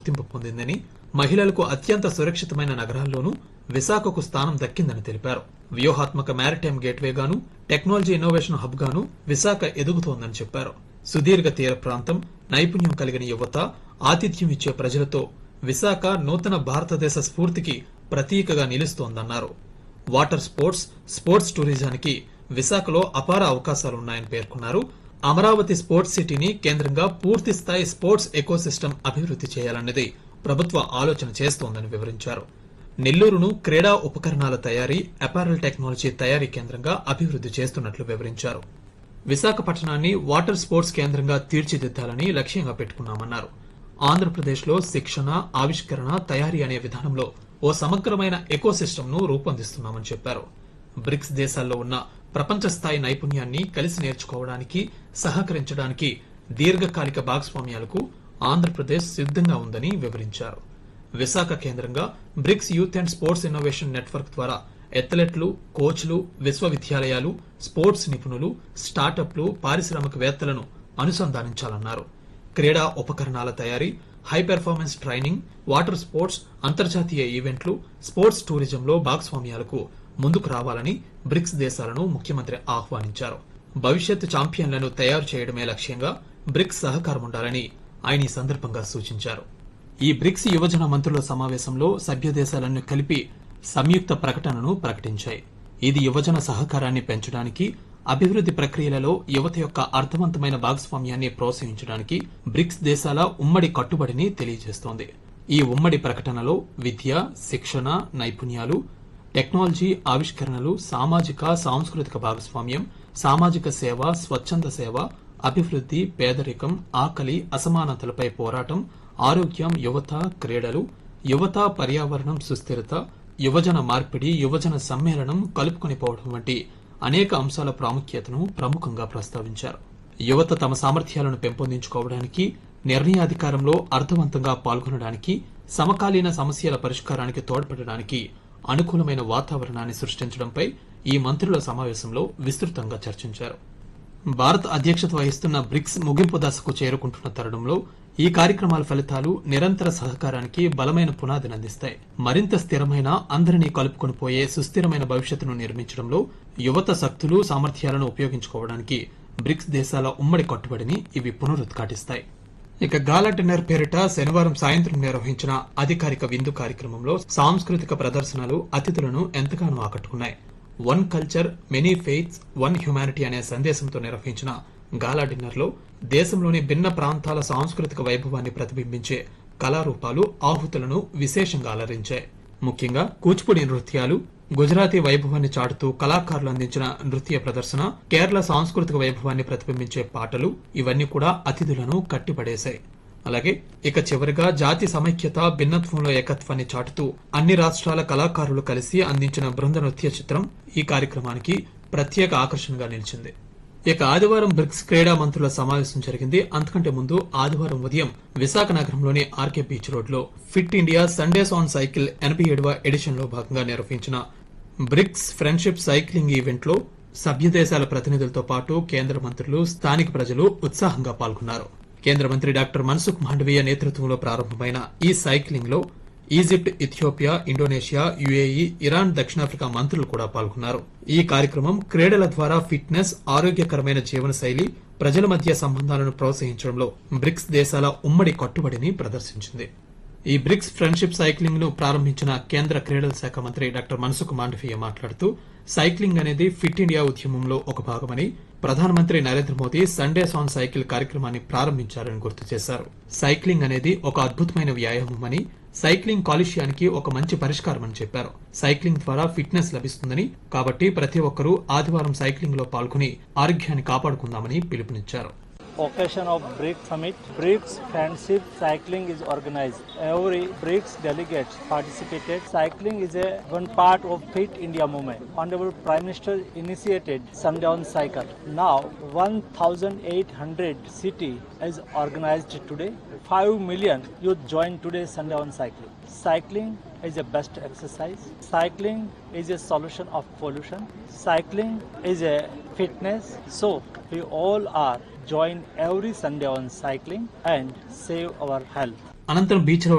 గుర్తింపు పొందిందని, మహిళలకు అత్యంత సురక్షితమైన నగరాల్లోనూ విశాఖకు స్థానం దక్కిందని తెలిపారు. వ్యూహాత్మక మ్యారిటైమ్ గేట్వేగాను, టెక్నాలజీ ఇన్నోవేషన్ హబ్ గాను విశాఖ ఎదుగుతోందని చెప్పారు. సుదీర్ఘ తీర ప్రాంతం, నైపుణ్యం కలిగిన యువత, ఆతిథ్యం ఇచ్చే ప్రజలతో విశాఖ నూతన భారతదేశ స్ఫూర్తికి ప్రతీకగా నిలుస్తోందన్నారు. వాటర్ స్పోర్ట్స్ టూరిజానికి విశాఖలో అపార అవకాశాలున్నాయని పేర్కొన్నారు. అమరావతి స్పోర్ట్స్ సిటీని కేంద్రంగా పూర్తిస్థాయి స్పోర్ట్స్ ఎకోసిస్టమ్ అభివృద్ది చేయాలన్నది ప్రభుత్వ ఆలోచన చేస్తోందని వివరించారు. నెల్లూరును క్రీడా ఉపకరణాల తయారీ, అపారల్ టెక్నాలజీ తయారీ కేంద్రంగా అభివృద్ది చేస్తున్నట్లు వివరించారు. విశాఖపట్నాన్ని వాటర్ స్పోర్ట్స్ కేంద్రంగా తీర్చిదిద్దాలని లక్ష్యంగా పెట్టుకున్నామన్నారు. ఆంధ్రప్రదేశ్లో శిక్షణ, ఆవిష్కరణ, తయారీ అనే విధానంలో ఓ సమగ్రమైన ఎకోసిస్టమ్ ను రూపొందిస్తున్నామని చెప్పారు. బ్రిక్స్ దేశాల్లో ఉన్న ప్రపంచ స్థాయి నైపుణ్యాన్ని కలిసి నేర్చుకోవడానికి, సహకరించడానికి దీర్ఘకాలిక భాగస్వామ్యాలకు ఆంధ్రప్రదేశ్ సిద్దంగా ఉందని వివరించారు. విశాఖ కేంద్రంగా bricks youth and sports innovation network ద్వారా అథ్లెట్లు, కోచ్లు, విశ్వవిద్యాలయాలు, స్పోర్ట్స్ నిపుణులు, స్టార్టప్లు, పారిశ్రామికవేత్తలను అనుసంధానించాలన్నారు. క్రీడా ఉపకరణాల తయారీ, high performance training, water sports, అంతర్జాతీయ ఈవెంట్లు, స్పోర్ట్స్ టూరిజంలో భాగస్వామ్యాలకు ముందుకు రావాలని బ్రిక్స్ దేశాలను ముఖ్యమంత్రి ఆహ్వానించారు. భవిష్యత్ ఛాంపియన్లను తయారు చేయడమే లక్ష్యంగా బ్రిక్స్ సహకారం ఉండాలని ఆయన ఈ సందర్భంగా సూచించారు. ఈ బ్రిక్స్ యువజన మంత్రుల సమావేశంలో సభ్య దేశాలను కలిపి సంయుక్త ప్రకటనను ప్రకటించాయి. ఇది యువజన సహకారాన్ని పెంచడానికి, అభివృద్ది ప్రక్రియలలో యువత యొక్క అర్థవంతమైన భాగస్వామ్యాన్ని ప్రోత్సహించడానికి బ్రిక్స్ దేశాల ఉమ్మడి కట్టుబడిని తెలియజేస్తోంది. ఈ ఉమ్మడి ప్రకటనలో విద్య, శిక్షణ, నైపుణ్యాలు, టెక్నాలజీ, ఆవిష్కరణలు, సామాజిక, సాంస్కృతిక భాగస్వామ్యం, సామాజిక సేవ, స్వచ్ఛంద సేవ, అభివృద్ది, పేదరికం, ఆకలి, అసమానతలపై పోరాటం, ఆరోగ్యం, యువత, క్రీడలు, యువత, పర్యావరణం, సుస్థిరత, యువజన మార్పిడి, యువజన సమ్మేళనం, కలుపుకొనిపోవడం వంటి అనేక అంశాల ప్రాముఖ్యతను ప్రముఖంగా ప్రస్తావించారు. యువత తమ సామర్థ్యాలను పెంపొందించుకోవడానికి, నిర్ణయాధికారంలో అర్థవంతంగా పాల్గొనడానికి, సమకాలీన సమస్యల పరిష్కారానికి తోడ్పడడానికి అనుకూలమైన వాతావరణాన్ని సృష్టించడంపై ఈ మంత్రుల సమావేశంలో విస్తృతంగా చర్చించారు. భారత్ అధ్యక్షత వహిస్తున్న బ్రిక్స్ ముగింపు దశకు చేరుకుంటున్న తరుణంలో ఈ కార్యక్రమాల ఫలితాలు నిరంతర సహకారానికి బలమైన పునాదిని అందిస్తాయి. మరింత స్థిరమైన, అందరినీ కలుపుకొనిపోయే సుస్థిరమైన భవిష్యత్తును నిర్మించడంలో యువత శక్తులు, సామర్థ్యాలను ఉపయోగించుకోవడానికి బ్రిక్స్ దేశాల ఉమ్మడి కట్టుబడిని ఇవి పునరుద్ఘాటిస్తాయి. ఇక గాలా డిన్నర్ పేరిట శనివారం సాయంత్రం నిర్వహించిన అధికారిక విందు కార్యక్రమంలో సాంస్కృతిక ప్రదర్శనలు అతిథులను ఎంతగానో ఆకట్టుకున్నాయి. One culture, many faiths, one humanity అనే సందేశంతో నిర్వహించిన గాలా డిన్నర్ లో దేశంలోని భిన్న ప్రాంతాల సాంస్కృతిక వైభవాన్ని ప్రతిబింబించే కళారూపాలు, ఆహుతులను విశేషంగా అలరించాయి. ముఖ్యంగా కూచిపూడి నృత్యాలు, గుజరాతీ వైభవాన్ని చాటుతూ కళాకారులు అందించిన నృత్య ప్రదర్శన, కేరళ సాంస్కృతిక వైభవాన్ని ప్రతిబింబించే పాటలు ఇవన్నీ కూడా అతిథులను కట్టిపడేశాయి. అలాగే ఇక చివరిగా జాతి సమైక్యత, భిన్నత్వంలో ఏకత్వాన్ని చాటుతూ అన్ని రాష్ట్రాల కళాకారులు కలిసి అందించిన బృంద నృత్య చిత్రం ఈ కార్యక్రమానికి ప్రత్యేక ఆకర్షణగా నిలిచింది. ఇక ఆదివారం బ్రిక్స్ క్రీడా మంత్రుల సమావేశం జరిగింది. అంతకంటే ముందు ఆదివారం ఉదయం విశాఖ నగరంలోని ఆర్కే బీచ్ రోడ్ లో fit India Sundays on cycle 87వ edition లో భాగంగా నిర్వహించిన బ్రిక్స్ ఫ్రెండ్షిప్ సైక్లింగ్ ఈవెంట్ లో సభ్య దేశాల ప్రతినిధులతో పాటు కేంద్ర మంత్రులు, స్థానిక ప్రజలు ఉత్సాహంగా పాల్గొన్నారు. కేంద్ర మంత్రి డాక్టర్ మన్సుఖ్ మాండవీయ నేతృత్వంలో ప్రారంభమైన ఈ సైక్లింగ్ లో Egypt, Ethiopia, Indonesia, UAE, Iran, దక్షిణాఫ్రికా మంత్రులు కూడా పాల్గొన్నారు. ఈ కార్యక్రమం క్రీడల ద్వారా ఫిట్నెస్, ఆరోగ్యకరమైన జీవనశైలి, ప్రజల మధ్య సంబంధాలను ప్రోత్సహించడంలో బ్రిక్స్ దేశాల ఉమ్మడి కట్టుబడిని ప్రదర్శించింది. ఈ బ్రిక్స్ ఫ్రెండ్షిప్ సైక్లింగ్ ను ప్రారంభించిన కేంద్ర క్రీడల శాఖ మంత్రి డాక్టర్ మన్సుఖ్ మాండవీయ మాట్లాడుతూ సైక్లింగ్ అనేది ఫిట్ ఇండియా ఉద్యమంలో ఒక భాగమని, ప్రధానమంత్రి Narendra Modi Sundays on cycle కార్యక్రమాన్ని ప్రారంభించారని గుర్తు చేశారు. సైక్లింగ్ అనేది ఒక అద్భుతమైన వ్యాయామమని, సైక్లింగ్ కాలుష్యానికి ఒక మంచి పరిష్కారమని చెప్పారు. సైక్లింగ్ ద్వారా ఫిట్నెస్ లభిస్తుందని, కాబట్టి ప్రతి ఒక్కరూ ఆదివారం సైక్లింగ్ లో పాల్గొని ఆరోగ్యాన్ని కాపాడుకుందామని పిలుపునిచ్చారు. Occasion of BRICS Summit, BRICS Friendship Cycling is organized. Every BRICS delegates participated. Cycling is one part of Fit India movement. Honorable Prime Minister initiated Sunday on Cycle. Now 1,800 city is organized today. 5 million youth join today Sunday on Cycling. Cycling is a best exercise. Cycling is a solution of pollution. Cycling is a fitness. So we all are join every Sunday on cycling and save our health. అనంతరం beach లో